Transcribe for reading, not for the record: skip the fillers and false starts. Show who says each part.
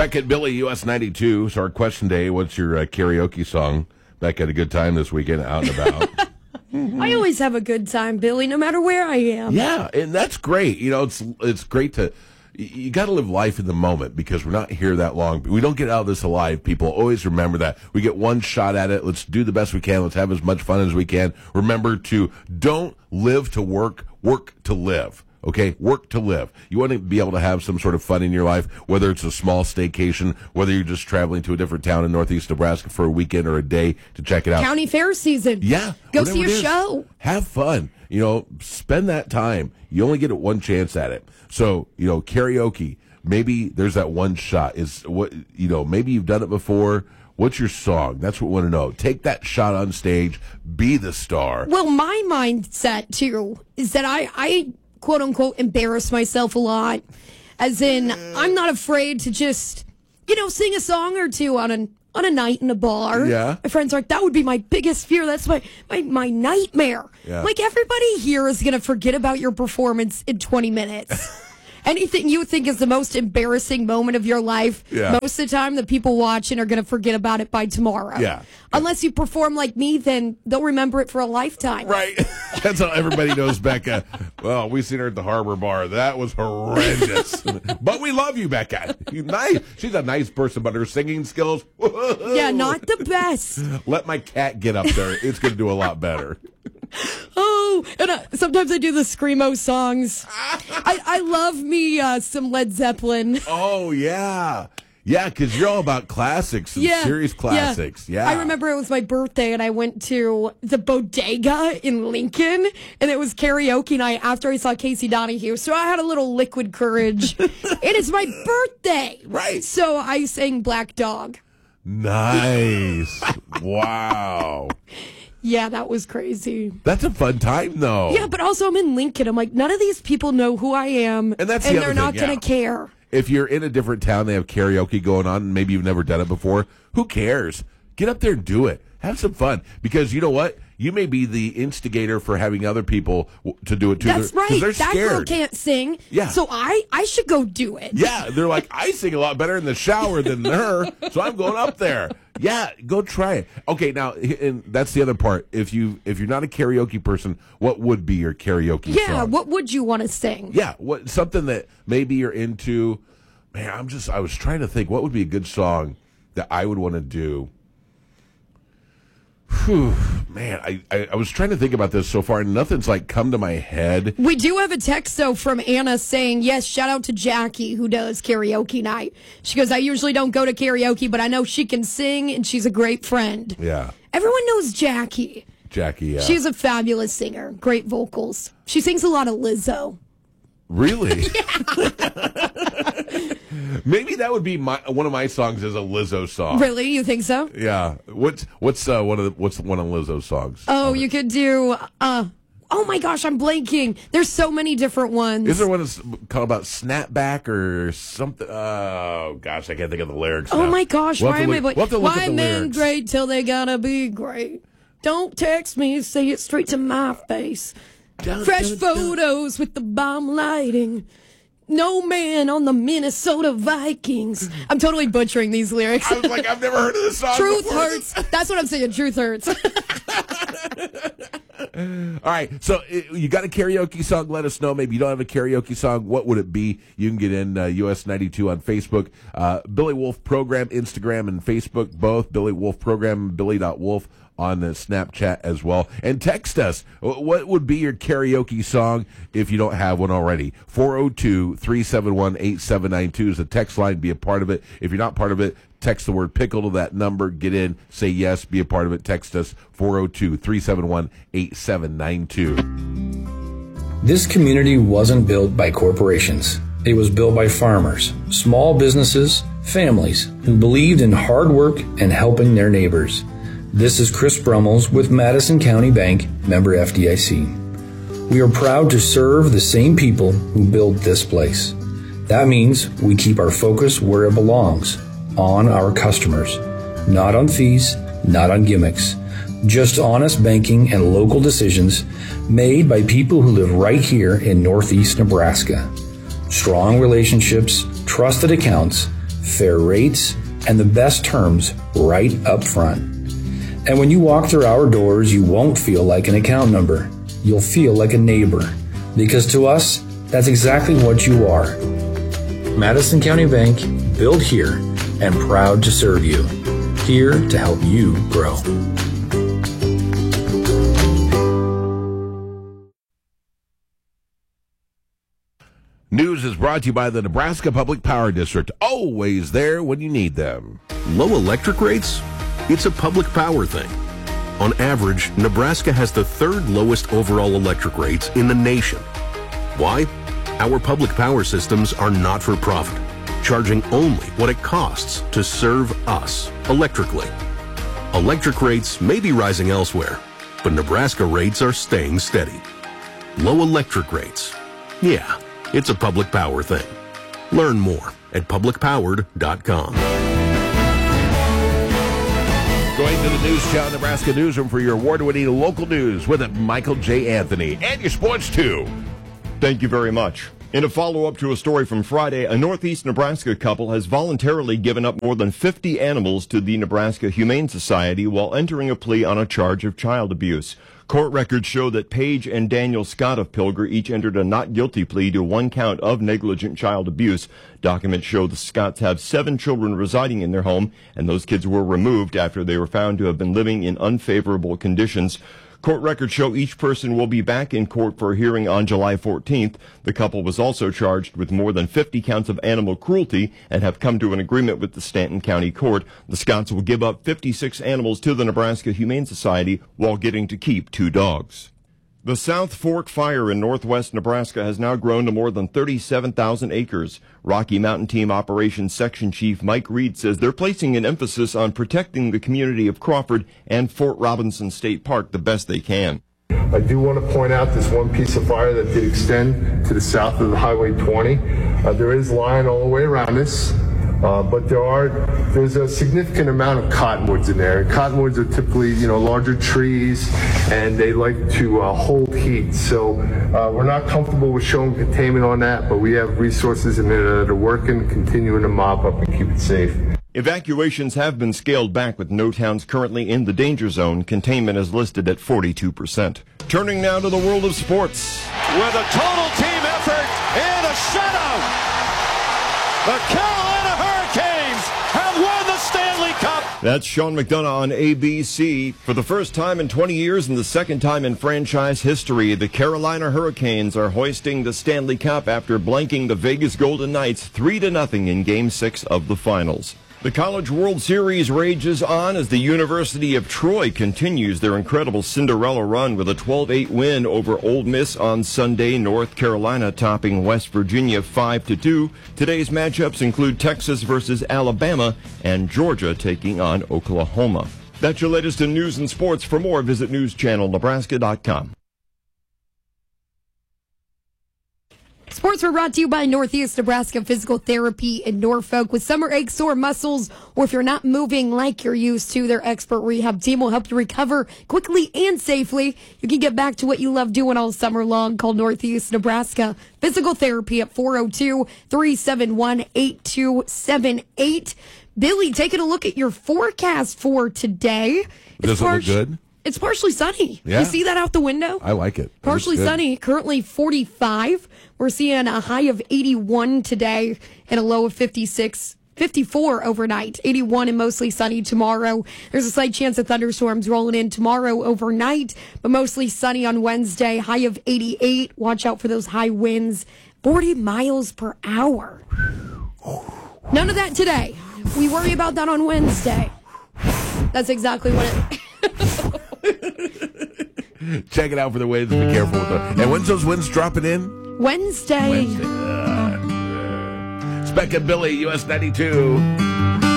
Speaker 1: Back at Billy US 92, so our question day, what's your karaoke song? Beck had a good time this weekend out and about.
Speaker 2: I always have a good time, Billy, no matter where I am.
Speaker 1: Yeah, and that's great. You know, it's great to, you got to live life in the moment because we're not here that long. We don't get out of this alive, people. Always remember that. We get one shot at it. Let's do the best we can. Let's have as much fun as we can. Remember to don't live to work, work to live. Okay, work to live. You want to be able to have some sort of fun in your life, whether it's a small staycation, whether you're just traveling to a different town in northeast Nebraska for a weekend or a day to check it out.
Speaker 2: County fair season.
Speaker 1: Yeah.
Speaker 2: Go see a show.
Speaker 1: Have fun. You know, spend that time. You only get one chance at it. So, you know, karaoke, maybe there's that one shot. Maybe you've done it before. What's your song? That's what we want to know. Take that shot on stage. Be the star.
Speaker 2: Well, my mindset, too, is that I quote unquote embarrass myself a lot, as in I'm not afraid to just sing a song or two on a night in a bar.
Speaker 1: Yeah,
Speaker 2: my friends are like, that would be my biggest fear. That's my nightmare.
Speaker 1: Yeah.
Speaker 2: Like, everybody here is gonna forget about your performance in 20 minutes. Anything you think is the most embarrassing moment of your life, most of the time the people watching are going to forget about it by tomorrow.
Speaker 1: Yeah.
Speaker 2: Unless you perform like me, then they'll remember it for a lifetime.
Speaker 1: Right. That's how everybody knows Becca. Well, we seen her at the Harbor Bar. That was horrendous. But we love you, Becca. You're nice. She's a nice person, but her singing skills,
Speaker 2: yeah, not the best.
Speaker 1: Let my cat get up there. It's going to do a lot better.
Speaker 2: Oh, and sometimes I do the Screamo songs. I love me some Led Zeppelin.
Speaker 1: Oh, yeah. Yeah, because you're all about classics and serious classics. Yeah.
Speaker 2: I remember it was my birthday, and I went to the Bodega in Lincoln, and it was karaoke night after I saw Casey Donahue. So I had a little liquid courage, and it's my birthday.
Speaker 1: Right.
Speaker 2: So I sang Black Dog.
Speaker 1: Nice. Wow.
Speaker 2: Yeah, that was crazy.
Speaker 1: That's a fun time, though.
Speaker 2: Yeah, but also I'm in Lincoln. I'm like, none of these people know who I am,
Speaker 1: and
Speaker 2: they're not going to care.
Speaker 1: If you're in a different town, they have karaoke going on, and maybe you've never done it before, who cares? Get up there and do it. Have some fun. Because you know what? You may be the instigator for having other people to do it too.
Speaker 2: That's right.
Speaker 1: They're
Speaker 2: that
Speaker 1: scared.
Speaker 2: Girl can't sing.
Speaker 1: Yeah.
Speaker 2: So I should go do it.
Speaker 1: Yeah. They're like, I sing a lot better in the shower than her, so I'm going up there. Yeah, go try it. Okay, now, and that's the other part. If you're not a karaoke person, what would be your karaoke song?
Speaker 2: Yeah, what would you want to sing?
Speaker 1: Yeah, something that maybe you're into. Man, I was trying to think what would be a good song that I would want to do. Whew, man, I was trying to think about this so far, and nothing's come to my head.
Speaker 2: We do have a text, though, from Anna saying, yes, shout out to Jackie, who does karaoke night. She goes, I usually don't go to karaoke, but I know she can sing, and she's a great friend.
Speaker 1: Yeah.
Speaker 2: Everyone knows Jackie.
Speaker 1: Jackie, yeah.
Speaker 2: She's a fabulous singer. Great vocals. She sings a lot of Lizzo.
Speaker 1: Really? Maybe that would be one of my songs is a Lizzo song.
Speaker 2: Really? You think so?
Speaker 1: Yeah. What's one of Lizzo's songs?
Speaker 2: Oh, you could do oh my gosh, I'm blanking. There's so many different ones.
Speaker 1: Is there one that's called about Snapback or something? Oh gosh, I can't think of the lyrics now.
Speaker 2: Oh my gosh, why am I blanking? Why men
Speaker 1: lyrics.
Speaker 2: great till they gotta be great? Don't text me, say it straight to my face. Fresh photos with the bomb lighting. No man on the Minnesota Vikings. I'm totally butchering these lyrics.
Speaker 1: I was like, I've never heard of this song
Speaker 2: Truth
Speaker 1: before.
Speaker 2: hurts. That's what I'm saying. Truth hurts.
Speaker 1: All right, so you got a karaoke song? Let us know. Maybe you don't have a karaoke song. What would it be? You can get in US 92 on Facebook. Billy Wolf Program, Instagram and Facebook, both. Billy Wolf Program, Billy.Wolf on Snapchat as well. And text us. What would be your karaoke song if you don't have one already? 402-371-8792 is the text line. Be a part of it. If you're not part of it, text the word pickle to that number. Get in, say yes, be a part of it. Text us 402-371-8792.
Speaker 3: This community wasn't built by corporations. It was built by farmers, small businesses, families who believed in hard work and helping their neighbors. This is Chris Brummels with Madison County Bank, member FDIC. We are proud to serve the same people who built this place. That means we keep our focus where it belongs, on our customers. Not on fees, not on gimmicks. Just honest banking and local decisions made by people who live right here in Northeast Nebraska. Strong relationships, trusted accounts, fair rates, and the best terms right up front. And when you walk through our doors, you won't feel like an account number. You'll feel like a neighbor. Because to us, that's exactly what you are. Madison County Bank, built here and proud to serve you. Here to help you grow.
Speaker 1: News is brought to you by the Nebraska Public Power District, always there when you need them.
Speaker 4: Low electric rates? It's a public power thing. On average, Nebraska has the third lowest overall electric rates in the nation. Why? Our public power systems are not for profit, charging only what it costs to serve us electrically. Electric rates may be rising elsewhere, but Nebraska rates are staying steady. Low electric rates. Yeah, it's a public power thing. Learn more at publicpowered.com.
Speaker 1: Going to the News Channel Nebraska Newsroom for your award-winning local news with Michael J. Anthony and your sports too.
Speaker 5: Thank you very much. In a follow-up to a story from Friday, a Northeast Nebraska couple has voluntarily given up more than 50 animals to the Nebraska Humane Society while entering a plea on a charge of child abuse. Court records show that Paige and Daniel Scott of Pilger each entered a not guilty plea to one count of negligent child abuse. Documents show the Scotts have 7 children residing in their home, and those kids were removed after they were found to have been living in unfavorable conditions. Court records show each person will be back in court for a hearing on July 14th. The couple was also charged with more than 50 counts of animal cruelty and have come to an agreement with the Stanton County Court. The Scotts will give up 56 animals to the Nebraska Humane Society while getting to keep 2 dogs. The South Fork Fire in northwest Nebraska has now grown to more than 37,000 acres. Rocky Mountain Team Operations Section Chief Mike Reed says they're placing an emphasis on protecting the community of Crawford and Fort Robinson State Park the best they can.
Speaker 6: I do want to point out this one piece of fire that did extend to the south of the Highway 20. There is line all the way around this. But there's a significant amount of cottonwoods in there. And cottonwoods are typically, larger trees, and they like to hold heat. So we're not comfortable with showing containment on that, but we have resources in there that are working, continuing to mop up and keep it safe.
Speaker 5: Evacuations have been scaled back with no towns currently in the danger zone. Containment is listed at 42%. Turning now to the world of sports.
Speaker 7: With a total team effort and a shutout, the Carolina Hurricanes have won the Stanley Cup.
Speaker 5: That's Sean McDonough on ABC. For the first time in 20 years and the second time in franchise history, the Carolina Hurricanes are hoisting the Stanley Cup after blanking the Vegas Golden Knights 3-0 in Game 6 of the finals. The College World Series rages on as the University of Troy continues their incredible Cinderella run with a 12-8 win over Ole Miss on Sunday. North Carolina topping West Virginia 5-2. Today's matchups include Texas versus Alabama and Georgia taking on Oklahoma. That's your latest in news and sports. For more, visit newschannelnebraska.com.
Speaker 2: Sports were brought to you by Northeast Nebraska Physical Therapy in Norfolk. With summer aches, sore muscles, or if you're not moving like you're used to, their expert rehab team will help you recover quickly and safely. You can get back to what you love doing all summer long. Call Northeast Nebraska Physical Therapy at 402-371-8278. Billy, taking a look at your forecast for today.
Speaker 1: Does it look good?
Speaker 2: It's partially sunny.
Speaker 1: Yeah.
Speaker 2: You see that out the window?
Speaker 1: I like it.
Speaker 2: Partially sunny, currently 45. We're seeing a high of 81 today and a low of 54 overnight. 81 and mostly sunny tomorrow. There's a slight chance of thunderstorms rolling in tomorrow overnight, but mostly sunny on Wednesday. High of 88. Watch out for those high winds. 40 miles per hour. None of that today. We worry about that on Wednesday. That's exactly what it...
Speaker 1: Check it out for the winds. Be careful with them. And when's those winds dropping in?
Speaker 2: Wednesday.
Speaker 1: Speck and Billy, US 92.